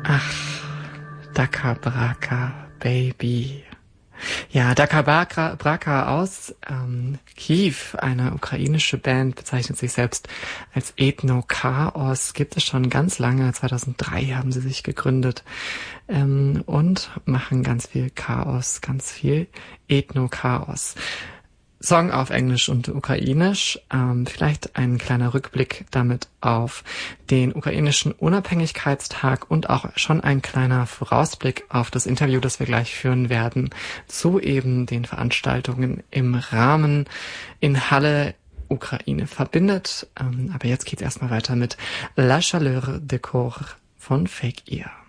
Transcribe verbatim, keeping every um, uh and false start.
Ach, Daka Braka, Baby. Ja, Daka Braka, Braka aus ähm, Kiew, eine ukrainische Band, bezeichnet sich selbst als Ethno-Chaos, gibt es schon ganz lange, zweitausenddrei haben sie sich gegründet ähm, und machen ganz viel Chaos, ganz viel Ethno-Chaos. Song auf Englisch und Ukrainisch. Ähm, vielleicht ein kleiner Rückblick damit auf den ukrainischen Unabhängigkeitstag und auch schon ein kleiner Vorausblick auf das Interview, das wir gleich führen werden, zu eben den Veranstaltungen im Rahmen in Halle Ukraine verbindet. Ähm, aber jetzt geht's erstmal weiter mit La Chaleur de Corps von Fake Ear.